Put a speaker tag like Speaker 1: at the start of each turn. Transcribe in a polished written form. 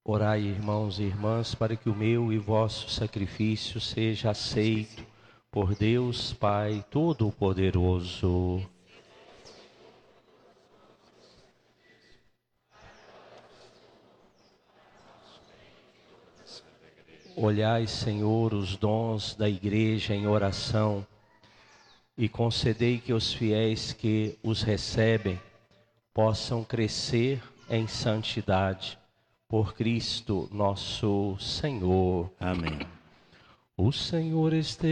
Speaker 1: Orai, irmãos e irmãs, para que o meu e vosso sacrifício seja aceito por Deus Pai Todo-Poderoso. Olhai, Senhor, os dons da Igreja em oração e concedei que os fiéis que os recebem possam crescer em santidade. Por Cristo nosso Senhor.
Speaker 2: Amém.
Speaker 1: O Senhor esteja